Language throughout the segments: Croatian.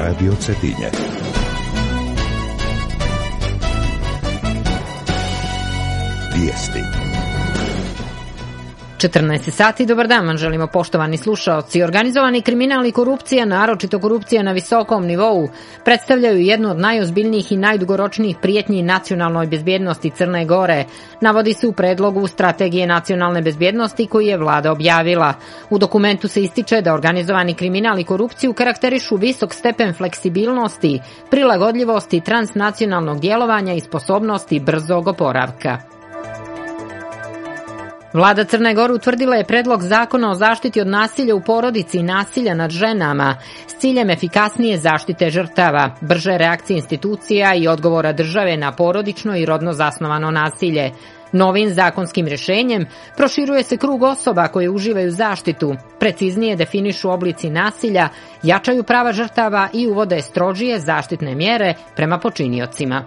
Radio Cetinje. Vijesti. 14 sati, dobar dan vam želimo poštovani slušaoci. Organizovani kriminal i korupcija, naročito korupcija na visokom nivou, predstavljaju jednu od najozbiljnijih i najdugoročnijih prijetnji nacionalnoj bezbjednosti Crne Gore, navodi se u predlogu Strategije nacionalne bezbjednosti koju je vlada objavila. U dokumentu se ističe da organizovani kriminal i korupciju karakterišu visok stepen fleksibilnosti, prilagodljivosti, transnacionalnog djelovanja i sposobnosti brzog oporavka. Vlada Crne Gore utvrdila je predlog zakona o zaštiti od nasilja u porodici i nasilja nad ženama s ciljem efikasnije zaštite žrtava, brže reakcije institucija i odgovora države na porodično i rodno zasnovano nasilje. Novim zakonskim rješenjem proširuje se krug osoba koje uživaju zaštitu, preciznije definišu oblici nasilja, jačaju prava žrtava i uvode strožije zaštitne mjere prema počiniocima.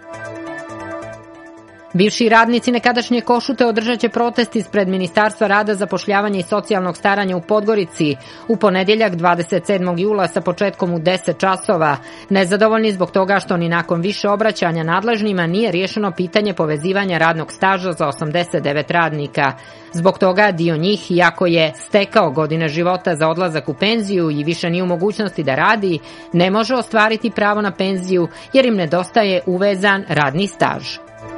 Bivši radnici nekadašnje Košute održat će protest ispred Ministarstva rada, zapošljavanja i socijalnog staranja u Podgorici u ponedjeljak 27. jula sa početkom u 10 časova. Nezadovoljni zbog toga što ni nakon više obraćanja nadležnima nije riješeno pitanje povezivanja radnog staža za 89 radnika. Zbog toga dio njih, iako je stekao godine života za odlazak u penziju i više nije u mogućnosti da radi, ne može ostvariti pravo na penziju jer im nedostaje uvezan radni staž.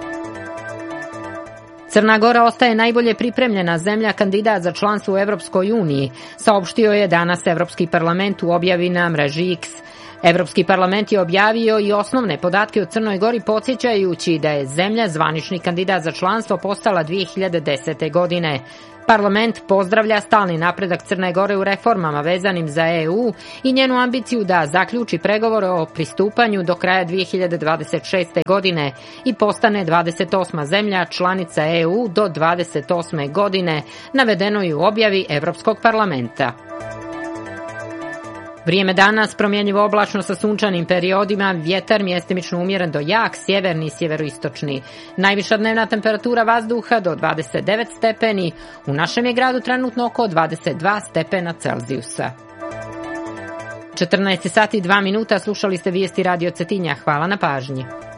Crna Gora ostaje najbolje pripremljena zemlja kandidat za članstvo u Europskoj uniji, saopštio je danas Europski parlament u objavi na mreži X. Europski parlament je objavio i osnovne podatke o Crnoj Gori, podsjećajući da je zemlja zvanični kandidat za članstvo postala 2010. godine. Parlament pozdravlja stalni napredak Crne Gore u reformama vezanim za EU i njenu ambiciju da zaključi pregovore o pristupanju do kraja 2026. godine i postane 28. zemlja članica EU do 28. godine, navedeno je u objavi Europskog parlamenta. Vrijeme danas promjenjivo oblačno sa sunčanim periodima, vjetar mjestimično umjeren do jak, sjeverni i sjeveroistočni. Najviša dnevna temperatura vazduha do 29 stepeni, u našem je gradu trenutno oko 22 stepena Celzijusa. 14 sati 2 minuta, slušali ste vijesti Radio Cetinja, hvala na pažnji.